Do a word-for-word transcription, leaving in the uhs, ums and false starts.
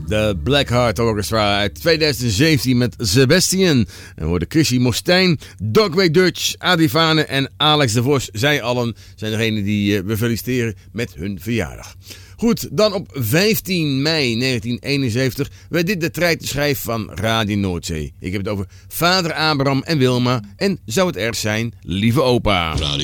De Blackheart Orchestra uit tweeduizend zeventien met Sebastian. En worden Chrissy Mostijn, Dogway Dutch, Adivane en Alex de Vos. Zij allen zijn degenen die we feliciteren met hun verjaardag. Goed, dan op vijftien mei negentien eenenzeventig werd dit de treitenschijf van Radio Noordzee. Ik heb het over vader Abraham en Wilma en zou het erg zijn, lieve opa.